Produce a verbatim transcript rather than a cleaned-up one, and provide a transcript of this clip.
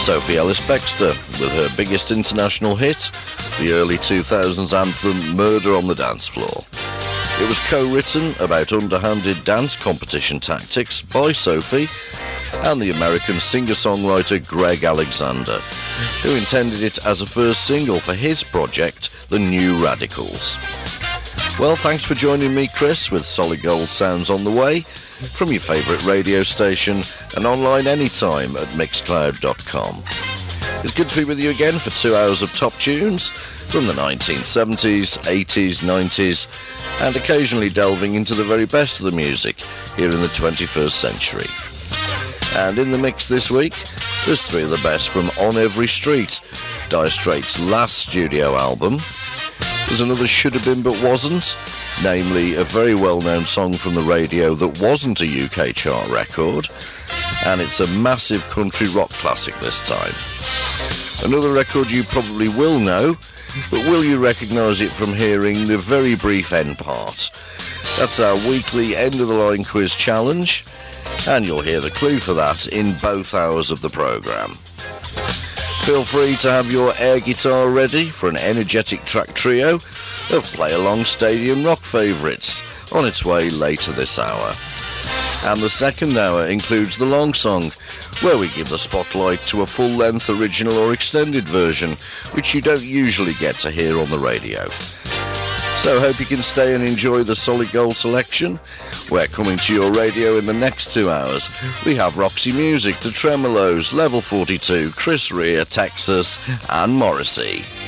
Sophie Ellis-Bextor with her biggest international hit, the early two thousands anthem Murder on the Dance Floor. It was co-written about underhanded dance competition tactics by Sophie and the American singer-songwriter Greg Alexander, who intended it as a first single for his project, The New Radicals. Well, thanks for joining me, Chris, with Solid Gold Sounds on the way, from your favourite radio station and online anytime at mixcloud dot com. It's good to be with you again for two hours of top tunes from the nineteen seventies, eighties, nineties, and occasionally delving into the very best of the music here in the twenty-first century. And in the mix this week, there's three of the best from On Every Street, Dire Straits' last studio album. There's another Should Have Been But Wasn't, namely a very well-known song from the radio that wasn't a U K chart record, and it's a massive country rock classic this time. Another record you probably will know, but will you recognise it from hearing the very brief end part? That's our weekly end-of-the-line quiz challenge, and you'll hear the clue for that in both hours of the programme. Feel free to have your air guitar ready for an energetic track trio of play-along stadium rock favourites on its way later this hour. And the second hour includes the long song, where we give the spotlight to a full-length original or extended version, which you don't usually get to hear on the radio. So hope you can stay and enjoy the Solid Gold selection. We're coming to your radio in the next two hours. We have Roxy Music, The Tremolos, Level forty-two, Chris Rea, Texas, and Morrissey.